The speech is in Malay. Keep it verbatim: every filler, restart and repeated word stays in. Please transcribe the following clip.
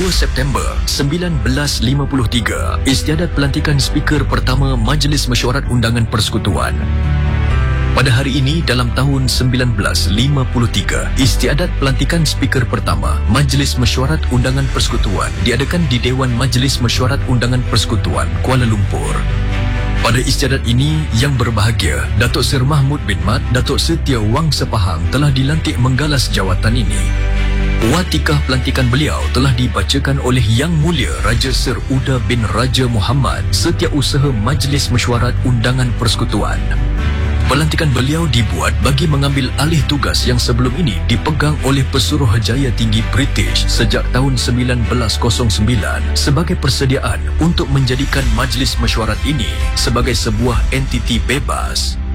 dua September sembilan belas lima puluh tiga, istiadat pelantikan speaker pertama Majlis Mesyuarat Undangan Persekutuan. Pada hari ini dalam tahun sembilan belas lima puluh tiga, istiadat pelantikan speaker pertama Majlis Mesyuarat Undangan Persekutuan diadakan di Dewan Majlis Mesyuarat Undangan Persekutuan, Kuala Lumpur. Pada istiadat ini, yang berbahagia, Datuk Sir Mahmud bin Mat, Datuk Setia Wang Sepahang telah dilantik menggalas jawatan ini. Watikah pelantikan beliau telah dibacakan oleh Yang Mulia Raja Sir Uda bin Raja Muhammad, Setiausaha Majlis Mesyuarat Undangan Persekutuan. Pelantikan beliau dibuat bagi mengambil alih tugas yang sebelum ini dipegang oleh Pesuruhjaya Tinggi British sejak tahun sembilan belas kosong sembilan sebagai persediaan untuk menjadikan Majlis Mesyuarat ini sebagai sebuah entiti bebas.